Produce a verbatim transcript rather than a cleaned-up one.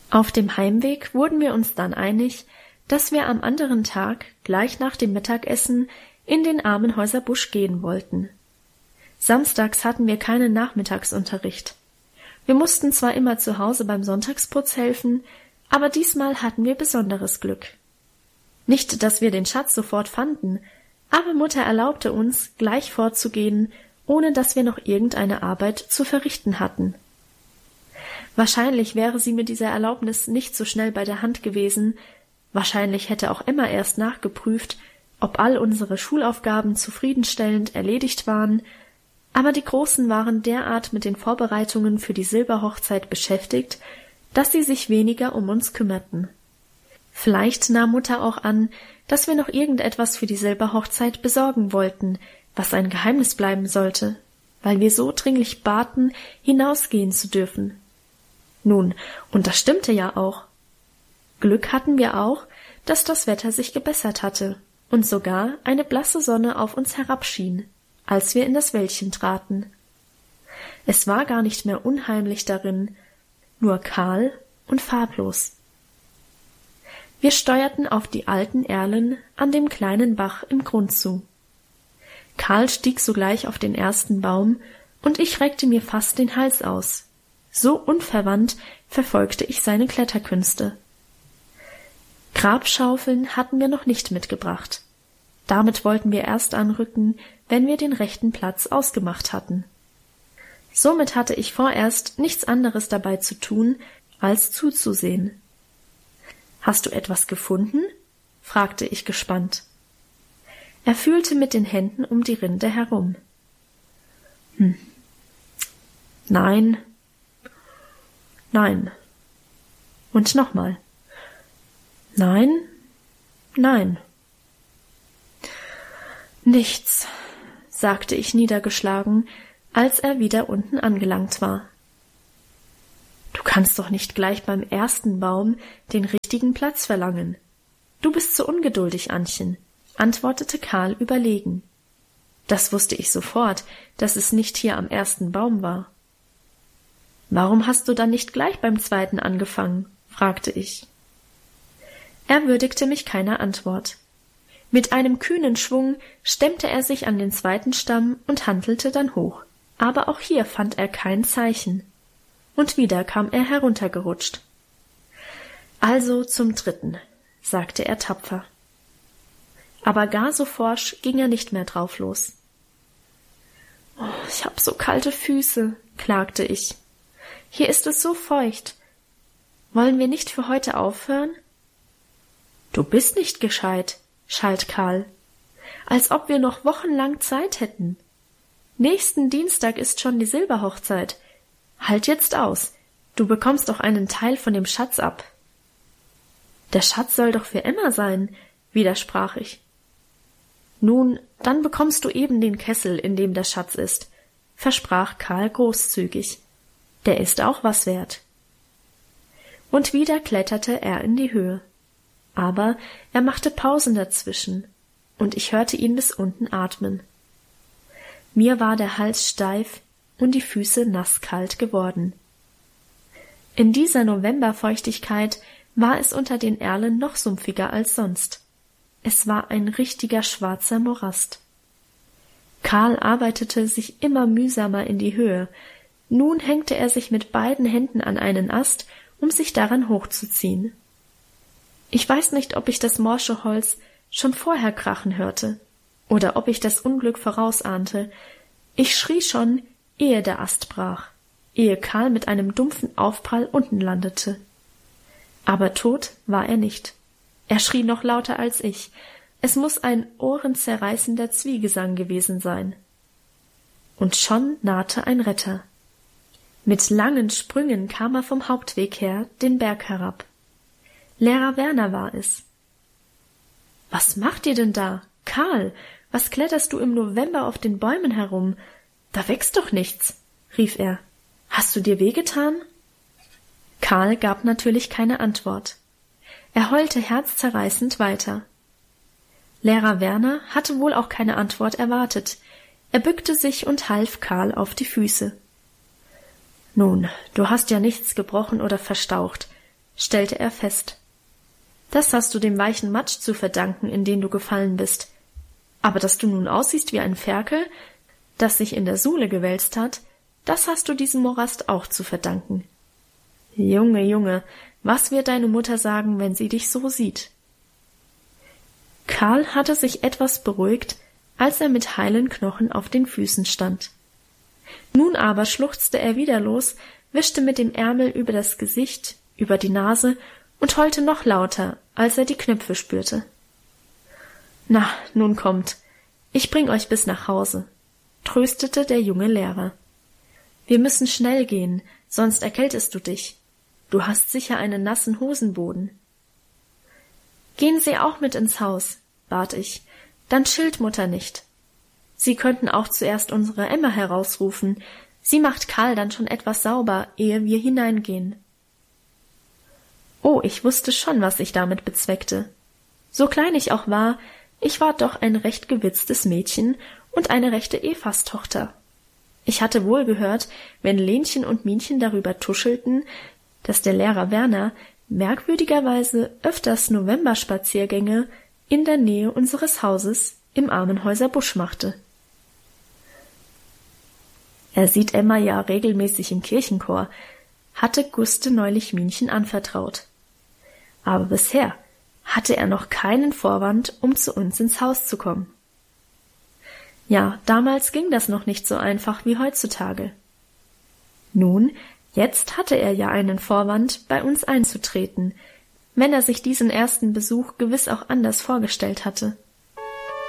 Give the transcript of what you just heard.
Auf dem Heimweg wurden wir uns dann einig, dass wir am anderen Tag, gleich nach dem Mittagessen, in den Armenhäuser Busch gehen wollten. Samstags hatten wir keinen Nachmittagsunterricht. Wir mussten zwar immer zu Hause beim Sonntagsputz helfen, aber diesmal hatten wir besonderes Glück. Nicht, dass wir den Schatz sofort fanden, aber Mutter erlaubte uns, gleich fortzugehen, ohne dass wir noch irgendeine Arbeit zu verrichten hatten. Wahrscheinlich wäre sie mit dieser Erlaubnis nicht so schnell bei der Hand gewesen, wahrscheinlich hätte auch Emma erst nachgeprüft, ob all unsere Schulaufgaben zufriedenstellend erledigt waren, aber die Großen waren derart mit den Vorbereitungen für die Silberhochzeit beschäftigt, dass sie sich weniger um uns kümmerten. Vielleicht nahm Mutter auch an, dass wir noch irgendetwas für die Silberhochzeit besorgen wollten, was ein Geheimnis bleiben sollte, weil wir so dringlich baten, hinausgehen zu dürfen. Nun, und das stimmte ja auch. Glück hatten wir auch, dass das Wetter sich gebessert hatte und sogar eine blasse Sonne auf uns herabschien, als wir in das Wäldchen traten. Es war gar nicht mehr unheimlich darin, nur kahl und farblos. Wir steuerten auf die alten Erlen an dem kleinen Bach im Grund zu. Karl stieg sogleich auf den ersten Baum, und ich reckte mir fast den Hals aus. So unverwandt verfolgte ich seine Kletterkünste. Grabschaufeln hatten wir noch nicht mitgebracht. Damit wollten wir erst anrücken, wenn wir den rechten Platz ausgemacht hatten. Somit hatte ich vorerst nichts anderes dabei zu tun, als zuzusehen. »Hast du etwas gefunden?« fragte ich gespannt. Er fühlte mit den Händen um die Rinde herum. Hm. Nein. Nein. Und nochmal. Nein. Nein. Nichts, sagte ich niedergeschlagen, als er wieder unten angelangt war. Du kannst doch nicht gleich beim ersten Baum den richtigen Platz verlangen. Du bist zu ungeduldig, Annchen, antwortete Karl überlegen. Das wusste ich sofort, dass es nicht hier am ersten Baum war. Warum hast du dann nicht gleich beim zweiten angefangen? Fragte ich. Er würdigte mich keiner Antwort. Mit einem kühnen Schwung stemmte er sich an den zweiten Stamm und hantelte dann hoch. Aber auch hier fand er kein Zeichen. Und wieder kam er heruntergerutscht. Also zum dritten, sagte er tapfer. Aber gar so forsch ging er nicht mehr drauf los. Oh, ich hab so kalte Füße, klagte ich. Hier ist es so feucht. Wollen wir nicht für heute aufhören? Du bist nicht gescheit, schalt Karl. Als ob wir noch wochenlang Zeit hätten. Nächsten Dienstag ist schon die Silberhochzeit. Halt jetzt aus. Du bekommst doch einen Teil von dem Schatz ab. Der Schatz soll doch für Emma sein, widersprach ich. Nun, dann bekommst du eben den Kessel, in dem der Schatz ist, versprach Karl großzügig. Der ist auch was wert. Und wieder kletterte er in die Höhe. Aber er machte Pausen dazwischen, und ich hörte ihn bis unten atmen. Mir war der Hals steif und die Füße nasskalt geworden. In dieser Novemberfeuchtigkeit war es unter den Erlen noch sumpfiger als sonst. Es war ein richtiger schwarzer Morast. Karl arbeitete sich immer mühsamer in die Höhe. Nun hängte er sich mit beiden Händen an einen Ast, um sich daran hochzuziehen. Ich weiß nicht, ob ich das morsche Holz schon vorher krachen hörte, oder ob ich das Unglück vorausahnte. Ich schrie schon, ehe der Ast brach, ehe Karl mit einem dumpfen Aufprall unten landete. Aber tot war er nicht. Er schrie noch lauter als ich. Es muß ein ohrenzerreißender Zwiegesang gewesen sein. Und schon nahte ein Retter. Mit langen Sprüngen kam er vom Hauptweg her den Berg herab. Lehrer Werner war es. »Was macht ihr denn da? Karl, was kletterst du im November auf den Bäumen herum? Da wächst doch nichts«, rief er. »Hast du dir wehgetan?« Karl gab natürlich keine Antwort. Er heulte herzzerreißend weiter. Lehrer Werner hatte wohl auch keine Antwort erwartet. Er bückte sich und half Karl auf die Füße. »Nun, du hast ja nichts gebrochen oder verstaucht. stellte er fest. Das hast du dem weichen Matsch zu verdanken, in den du gefallen bist. Aber dass du nun aussiehst wie ein Ferkel, das sich in der Sule gewälzt hat, das hast du diesem Morast auch zu verdanken. Junge, Junge, was wird deine Mutter sagen, wenn sie dich so sieht? Karl hatte sich etwas beruhigt, als er mit heilen Knochen auf den Füßen stand. Nun aber schluchzte er wieder los, wischte mit dem Ärmel über das Gesicht, über die Nase und heulte noch lauter, als er die Knöpfe spürte. »Na, nun kommt, ich bring euch bis nach Hause«, tröstete der junge Lehrer. »Wir müssen schnell gehen, sonst erkältest du dich. Du hast sicher einen nassen Hosenboden.« »Gehen Sie auch mit ins Haus«, bat ich, »dann schilt Mutter nicht. Sie könnten auch zuerst unsere Emma herausrufen, sie macht Karl dann schon etwas sauber, ehe wir hineingehen.« Oh, ich wusste schon, was ich damit bezweckte. So klein ich auch war, ich war doch ein recht gewitztes Mädchen und eine rechte Evastochter. Ich hatte wohl gehört, wenn Lenchen und Minchen darüber tuschelten, dass der Lehrer Werner merkwürdigerweise öfters Novemberspaziergänge in der Nähe unseres Hauses im Armenhäuser Busch machte. Er sieht Emma ja regelmäßig im Kirchenchor, hatte Guste neulich Minchen anvertraut. Aber bisher hatte er noch keinen Vorwand, um zu uns ins Haus zu kommen. Ja, damals ging das noch nicht so einfach wie heutzutage. Nun, jetzt hatte er ja einen Vorwand, bei uns einzutreten, wenn er sich diesen ersten Besuch gewiss auch anders vorgestellt hatte.